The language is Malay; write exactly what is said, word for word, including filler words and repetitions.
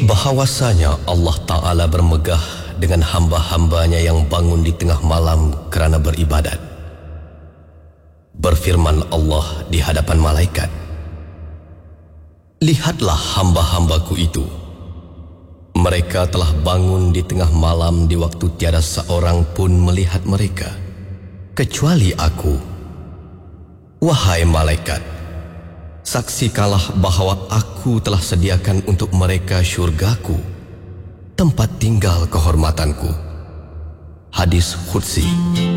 bahawasanya Allah Ta'ala bermegah dengan hamba-hambanya yang bangun di tengah malam kerana beribadat. Berfirman Allah di hadapan malaikat, "Lihatlah hamba-hambaku itu. Mereka telah bangun di tengah malam di waktu tiada seorang pun melihat mereka, kecuali aku. Wahai malaikat, saksikanlah bahawa aku telah sediakan untuk mereka syurgaku, tempat tinggal kehormatanku." Hadis Qudsi.